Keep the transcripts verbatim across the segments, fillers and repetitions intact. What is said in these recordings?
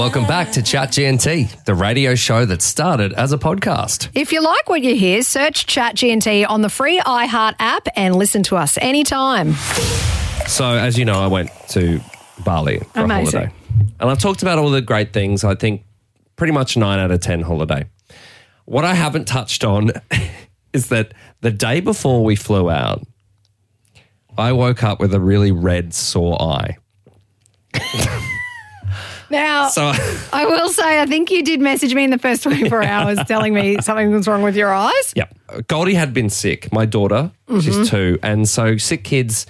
Welcome back to Chat G N T, the radio show that started as a podcast. If you like what you hear, search Chat G N T on the free iHeart app and listen to us anytime. So, as you know, I went to Bali for Amazing. a holiday. And I've talked about all the great things. I think pretty much nine out of ten holiday. What I haven't touched on is that the day before we flew out, I woke up with a really red, sore eye. Now, So I will say, I think you did message me in the first twenty-four hours telling me something was wrong with your eyes. Yeah. Goldie had been sick, my daughter. Mm-hmm. She's two. And so sick kids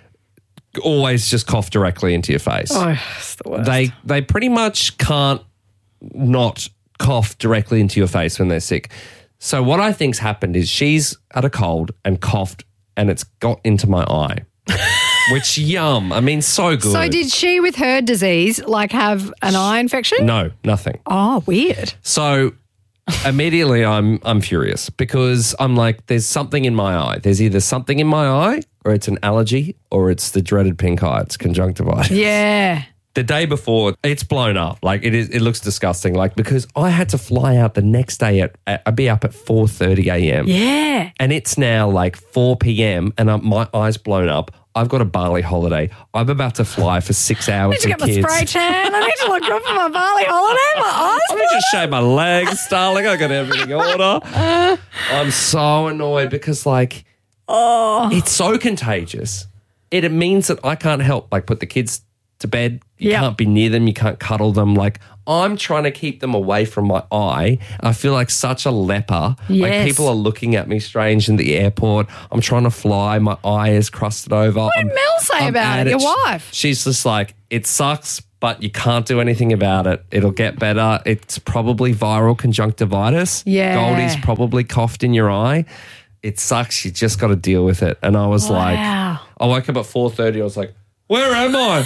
always just cough directly into your face. Oh, it's the worst. They they pretty much can't not cough directly into your face when they're sick. So what I think's happened is she's had a cold and coughed and it's got into my eye. Which, yum. I mean, so good. So did she, with her disease, like have an eye infection? No, nothing. Oh, weird. So immediately I'm I'm furious because I'm like, there's something in my eye. There's either something in my eye or it's an allergy or it's the dreaded pink eye. It's conjunctivitis. Yeah. The day before, it's blown up. Like, it is. It looks disgusting. Like, because I had to fly out the next day at, at I'd be up at four thirty a.m. Yeah. And it's now like four p.m. and I'm, my eye's blown up. I've got a Bali holiday. I'm about to fly for six hours I need with to get kids. my spray tan. I need to look good for my Bali holiday. My eyes Let me just shave my legs, darling. I got everything in order. I'm so annoyed because, like, Oh. it's so contagious. It, it means that I can't help, like, put the kids to bed. You Yeah. can't be near them. You can't cuddle them. Like, I'm trying to keep them away from my eye. I feel like such a leper. Like, Yes. people are looking at me strange in the airport. I'm trying to fly. My eye is crusted over. What did I'm- Mel say I'm about at it, your She- wife? She's just like, it sucks, but you can't do anything about it. It'll get better. It's probably viral conjunctivitis. Yeah. Goldie's probably coughed in your eye. It sucks. You just got to deal with it. And I was like, Wow. I woke up at four thirty. I was like, where am I?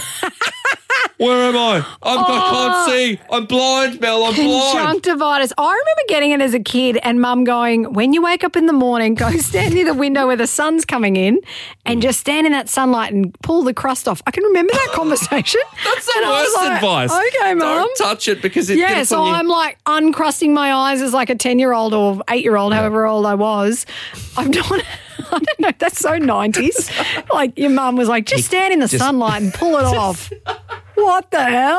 Where am I? I'm, I can't see. I'm blind, Mel. I'm blind. Conjunctivitis. I remember getting it as a kid and mum going, when you wake up in the morning, go stand near the window where the sun's coming in and just stand in that sunlight and pull the crust off. I can remember that conversation. That's the And I was worst like, advice. Okay, mum. Don't touch it because it Yeah, gets so on you. I'm like uncrusting my eyes as like a ten-year-old or eight-year-old, however old I was. I'm doing I don't know, that's so nineties. Like your mum was like, just stand in the just- sunlight and pull it off. What the hell?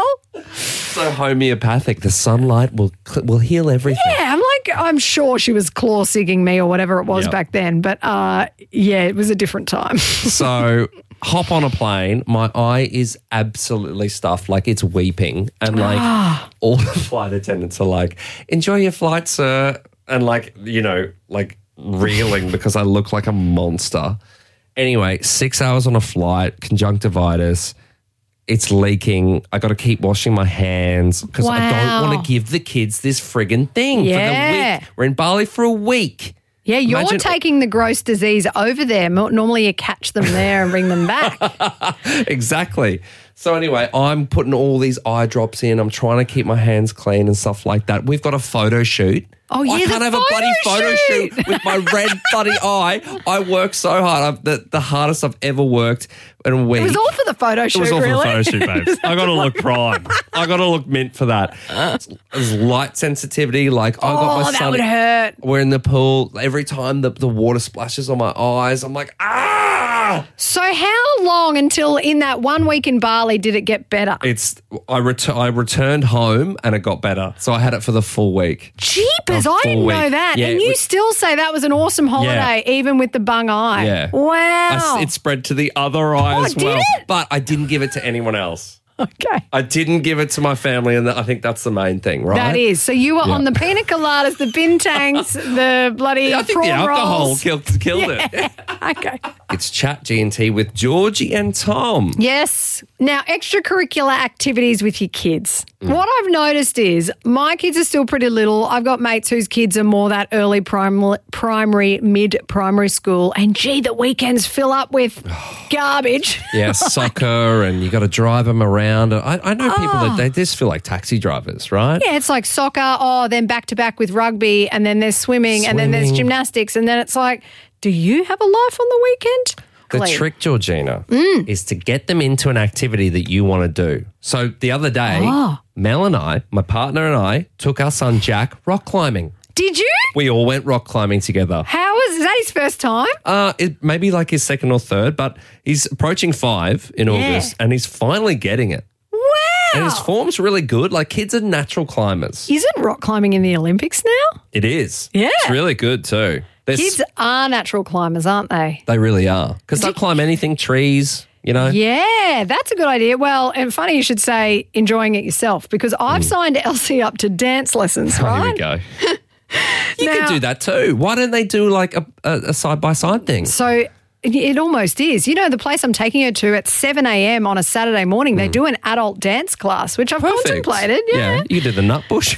So homeopathic. The sunlight will will heal everything. Yeah, I'm like, I'm sure she was claw sigging me or whatever it was Yep. back then. But uh, yeah, it was a different time. So hop on a plane. My eye is absolutely stuffed. Like, it's weeping. And like all the flight attendants are like, enjoy your flight, sir. And like, you know, like reeling because I look like a monster. Anyway, six hours on a flight, conjunctivitis. It's leaking. I got to keep washing my hands because I Wow. don't want to give the kids this friggin' thing for Yeah. the week. We're in Bali for a week. Yeah, you're Imagine- taking the gross disease over there. Mo- Normally you catch them there and bring them back. Exactly. So anyway, I'm putting all these eye drops in. I'm trying to keep my hands clean and stuff like that. We've got a photo shoot. Oh, I yeah, can't the have a bloody photo photo shoot. shoot with my red bloody eye. I work so hard. I've, the, the hardest I've ever worked in a week. It was all for the photo shoot, It was all really. for the photo shoot, babes. I got to look prime. I got to look mint for that. There's light sensitivity. Like, I got Oh, my that son. would hurt. We're in the pool. Every time the, the water splashes on my eyes, I'm like, ah! So how long until in that one week in Bali did it get better? It's I ret- I returned home and it got better. So I had it for the full week. Jeepers, A I full didn't know week. that. Yeah, and it you was- still say that was an awesome holiday, even with the bung eye. Yeah. Wow. I, it spread to the other eye Oh, as did well. it? But I didn't give it to anyone else. Okay. I didn't give it to my family, and I think that's the main thing, right? That is. So you were Yeah. on the pina coladas, the bintangs, the bloody I think prawn the alcohol rolls. killed, killed it. Okay. It's Chat G N T with Georgie and Tom. Yes. Now, extracurricular activities with your kids. Mm. What I've noticed is my kids are still pretty little. I've got mates whose kids are more that early primary, primary mid-primary school. And gee, the weekends fill up with garbage. Yeah, soccer, and you got to drive them around. I, I know people that they just feel like taxi drivers, right? Yeah, it's like soccer, oh, then back-to-back with rugby, and then there's swimming, and then there's Swimming. gymnastics. And then it's like, do you have a life on the weekend? Exactly. The trick, Georgina, Mm. is to get them into an activity that you want to do. So the other day, Oh. Mel and I, my partner and I, took our son Jack rock climbing. Did you? We all went rock climbing together. How was, is that his first time? Uh, it maybe like his second or third, but he's approaching five in August and he's finally getting it. Wow. And his form's really good. Like, kids are natural climbers. Isn't rock climbing in the Olympics now? It is. Yeah. It's really good too. There's, Kids are natural climbers, aren't they? They really are. Because they'll climb anything, trees, you know. Yeah, that's a good idea. Well, and funny you should say enjoying it yourself, because I've signed Elsie up to dance lessons, Oh, right? here we go. You Now- could do that too. Why don't they do like a, a, a side-by-side thing? So it- it almost is. You know, the place I'm taking her to at seven a.m. on a Saturday morning, they do an adult dance class, which I've Perfect. contemplated. Yeah. You could do the nut bush.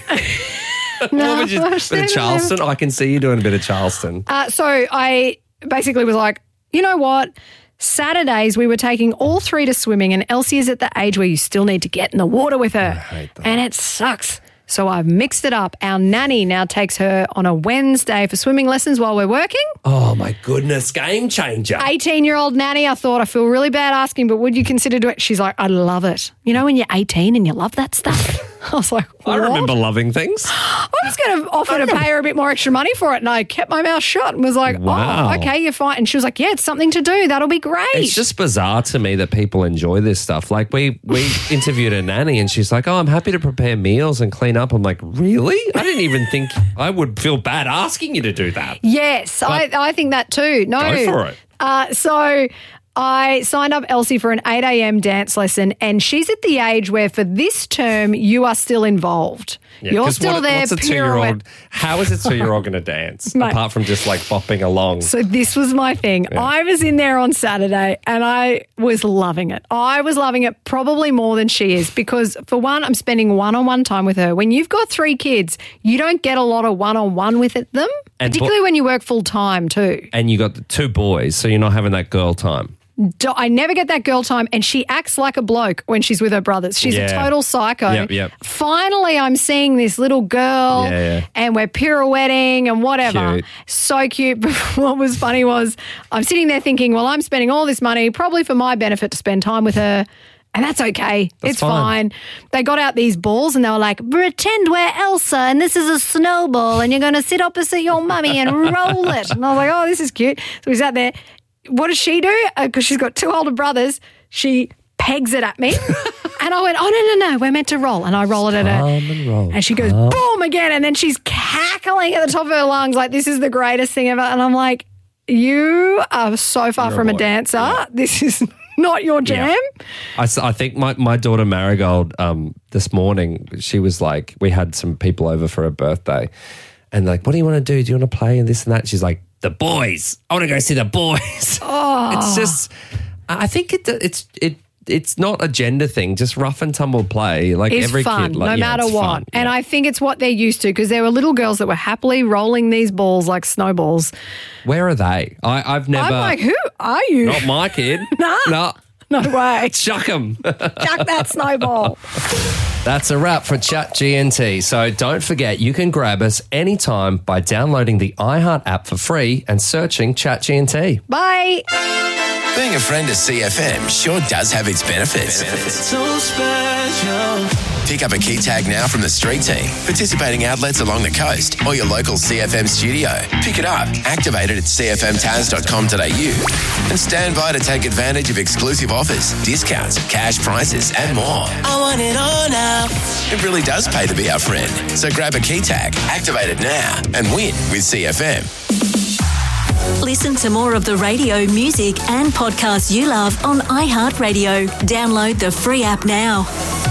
No, What would you, I've bit of Charleston? I can see you doing a bit of Charleston. Uh, so I basically was like, you know what? Saturdays we were taking all three to swimming, and Elsie is at the age where you still need to get in the water with her. I hate that. And it sucks. So I've mixed it up. Our nanny now takes her on a Wednesday for swimming lessons while we're working. Oh, my goodness. Game changer. eighteen-year-old nanny, I thought, I feel really bad asking, but would you consider doing it? She's like, I love it. You know when you're eighteen and you love that stuff? I was like, I what? remember loving things. I was going to offer to pay her a bit more extra money for it, and I kept my mouth shut and was like, Wow. oh, okay, you're fine. And she was like, yeah, it's something to do. That'll be great. It's just bizarre to me that people enjoy this stuff. Like, we we interviewed a nanny and she's like, oh, I'm happy to prepare meals and clean up. I'm like, really? I didn't even think I would feel bad asking you to do that. Yes, I, I think that too. No. Go for it. Uh, so I signed up Elsie for an eight a.m. dance lesson, and she's at the age where for this term you are still involved. Yeah, You're 'cause still what- there, What's a pirouette. two-year-old? How is a two-year-old going to dance Mate. apart from just like bopping along? So this was my thing. I was in there on Saturday and I was loving it. I was loving it probably more than she is, because for one, I'm spending one-on-one time with her. When you've got three kids, you don't get a lot of one-on-one with it, them, And particularly when you work full-time too. And you got the two boys, so you're not having that girl time. Do- I never get that girl time, and she acts like a bloke when she's with her brothers. She's a Yeah. total psycho. Yep, yep. Finally, I'm seeing this little girl, Yeah, yeah. and we're pirouetting and whatever. Cute. So cute. But what was funny was I'm sitting there thinking, well, I'm spending all this money probably for my benefit to spend time with her. And that's okay. That's it's fine. fine. They got out these balls and they were like, pretend we're Elsa and this is a snowball and you're going to sit opposite your mummy and roll it. And I was like, oh, this is cute. So we sat there. What does she do? Because she's got two older brothers. She pegs it at me. And I went, oh, no, no, no. We're meant to roll. And I roll it at her. Calm and roll. And she goes, boom, again. And then she's cackling at the top of her lungs like, this is the greatest thing ever. And I'm like, you are so far You're a from a, boy. dancer. Yeah. This is not your jam. I, s- I think my, my daughter Marigold um, this morning, she was like, we had some people over for her birthday and like, what do you want to do? Do you want to play and this and that? She's like, the boys. I want to go see the boys. Oh. It's just, I think it, it's it it's not a gender thing, just rough and tumble play. Like It's every fun, kid. Like, no yeah, matter it's what. fun. And Yeah. I think it's what they're used to, because there were little girls that were happily rolling these balls like snowballs. Where are they? I, I've never. I'm like, who are you? Not my kid. Nah. No. No way. Chuck them. Chuck that snowball. That's a wrap for Chat G N T. So don't forget, you can grab us anytime by downloading the iHeart app for free and searching Chat G N T. Bye. Being a friend of C F M sure does have its benefits. So special. Pick up a key tag now from the street team, participating outlets along the coast, or your local C F M studio. Pick it up, activate it at c f m taz dot com dot a u, and stand by to take advantage of exclusive offers, discounts, cash prizes, and more. I want it all now. It really does pay to be our friend. So grab a key tag, activate it now, and win with C F M. Listen to more of the radio, music and podcasts you love on iHeartRadio. Download the free app now.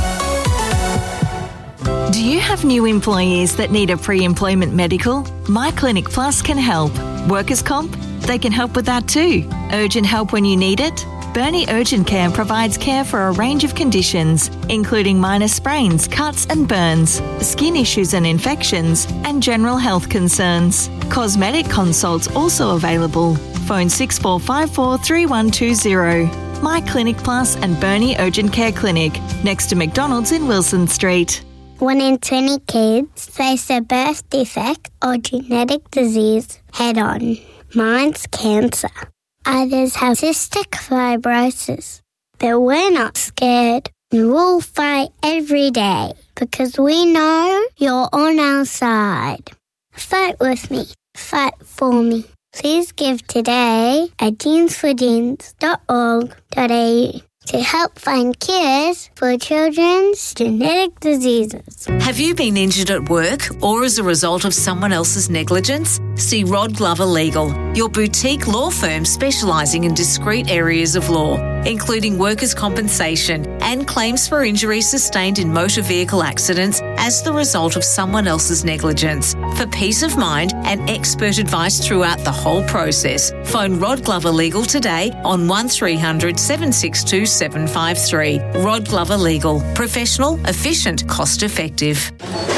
Do you have new employees that need a pre-employment medical? My Clinic Plus can help. Workers' comp? They can help with that too. Urgent help when you need it? Bernie Urgent Care provides care for a range of conditions, including minor sprains, cuts and burns, skin issues and infections, and general health concerns. Cosmetic consults also available. Phone six four five four, three one two zero. My Clinic Plus and Bernie Urgent Care Clinic, next to McDonald's in Wilson Street. One in twenty kids face a birth defect or genetic disease head on. Mine's cancer. others have cystic fibrosis. But we're not scared. We'll fight every day because we know you're on our side. Fight with me. Fight for me. Please give today at genes for genes dot org dot a u to help find cures for children's genetic diseases. Have you been injured at work or as a result of someone else's negligence? See Rod Glover Legal, your boutique law firm specialising in discrete areas of law, including workers' compensation and claims for injuries sustained in motor vehicle accidents as the result of someone else's negligence. For peace of mind and expert advice throughout the whole process, phone Rod Glover Legal today on one three hundred seven six two seven five three. Rod Glover Legal. Professional, efficient, cost effective.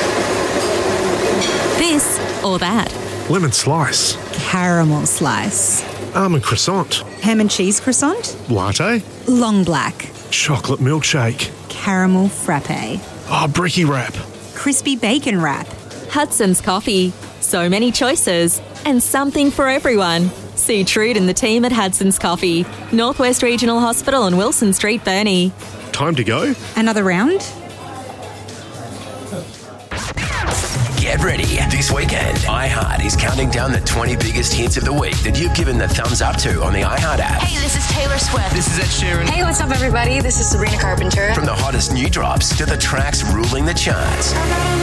This or that. Lemon slice. Caramel slice. Almond croissant. Ham and cheese croissant. Latte. Long black. Chocolate milkshake. Caramel frappe. Oh, bricky wrap. Crispy bacon wrap. Hudson's Coffee. So many choices and something for everyone. See Trude and the team at Hudson's Coffee, Northwest Regional Hospital on Wilson Street, Burnie. Time to go? Another round? Get ready. This weekend, iHeart is counting down the twenty biggest hits of the week that you've given the thumbs up to on the iHeart app. Hey, this is Taylor Swift. This is Ed Sheeran. Hey, what's up, everybody? This is Sabrina Carpenter. From the hottest new drops to the tracks ruling the charts.